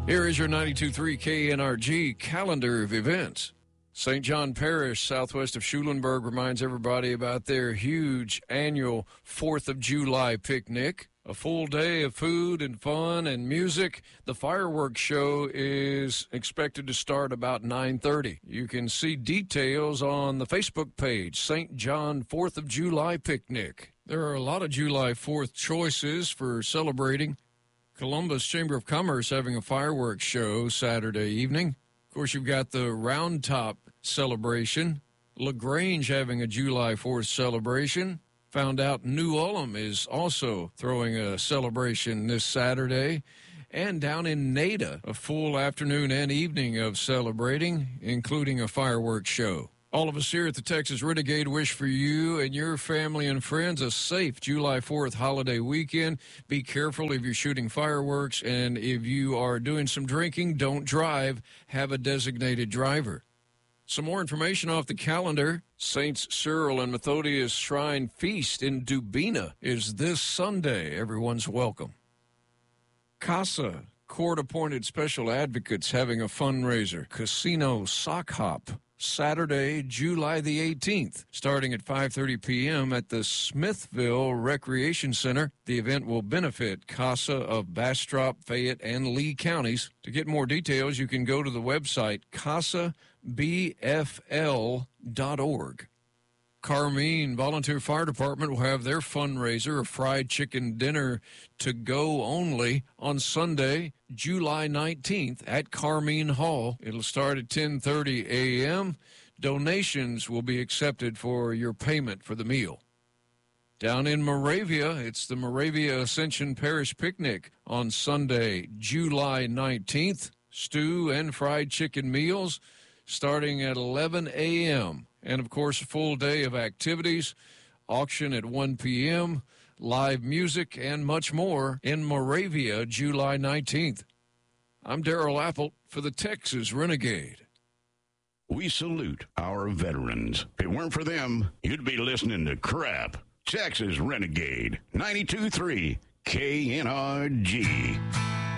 Here is your 92.3 KNRG calendar of events. St. John Parish, southwest of Schulenburg, reminds everybody about their huge annual 4th of July picnic. A full day of food and fun and music. The fireworks show is expected to start about 9:30. You can see details on the Facebook page, St. John 4th of July Picnic. There are a lot of July 4th choices for celebrating. Columbus Chamber of Commerce having a fireworks show Saturday evening. Of course, you've got the Round Top celebration. LaGrange having a July 4th celebration. Found out New Ulm is also throwing a celebration this Saturday. And down in Nada, a full afternoon and evening of celebrating, including a fireworks show. All of us here at the Texas Renegade wish for you and your family and friends a safe July 4th holiday weekend. Be careful if you're shooting fireworks, and if you are doing some drinking, don't drive. Have a designated driver. Some more information off the calendar. Saints Cyril and Methodius Shrine Feast in Dubina is this Sunday. Everyone's welcome. CASA, court-appointed special advocates, having a fundraiser. Casino Sock Hop, Saturday, July the 18th, starting at 5:30 p.m. at the Smithville Recreation Center. The event will benefit CASA of Bastrop, Fayette, and Lee counties. To get more details, you can go to the website casabfl.org. Carmine Volunteer Fire Department will have their fundraiser, a fried chicken dinner to go only, on Sunday, July 19th at Carmine Hall. It'll start at 10:30 a.m. Donations will be accepted for your payment for the meal. Down in Moravia, it's the Moravia Ascension Parish Picnic on Sunday, July 19th. Stew and fried chicken meals starting at 11 a.m. And, of course, a full day of activities, auction at 1 p.m., live music, and much more in Moravia, July 19th. I'm Darrell Apple for the Texas Renegade. We salute our veterans. If it weren't for them, you'd be listening to crap. Texas Renegade, 92.3 KNRG.